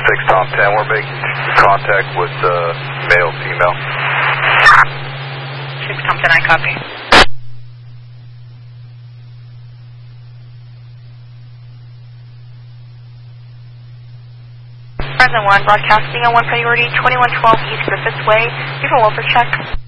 Tom 10, we're making contact with male, female. 6 Tom 10, I copy. Present 1, broadcasting on 1 priority, 2112 East Griffiths Way. Give a welfare check.